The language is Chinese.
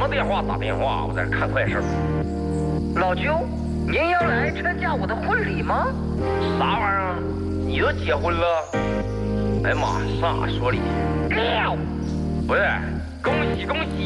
忙电话打电话，我在这看快事。 老舅，您要来参加我的婚礼吗？ 啥玩意儿？你都结婚了？哎呀妈，上哪说理？不是，恭喜恭喜！